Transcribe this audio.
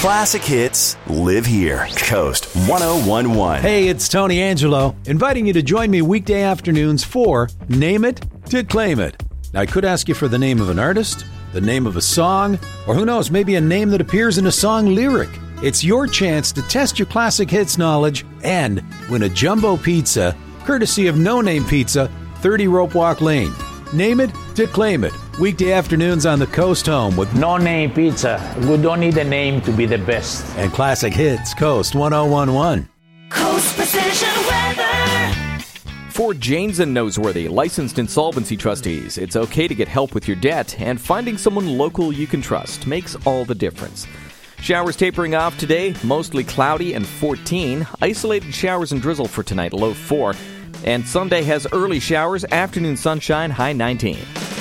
Classic hits live here. Coast 1011. Hey, it's Tony Angelo, inviting you to join me weekday afternoons for Name It to Claim It. Now, I could ask you for the name of an artist, the name of a song, or who knows, maybe a name that appears in a song lyric. It's your chance to test your classic hits knowledge and win a jumbo pizza, courtesy of No Name Pizza, 30 Rope Walk Lane. Name It to Claim It. Weekday afternoons on the Coast Home with No Name Pizza. We don't need a name to be the best. And classic hits, Coast 1011. Coast Precision Weather. For Janes and Noseworthy, licensed insolvency trustees, it's okay to get help with your debt, and finding someone local you can trust makes all the difference. Showers tapering off today, mostly cloudy and 14. Isolated showers and drizzle for tonight, low 4. And Sunday has early showers, afternoon sunshine, high 19.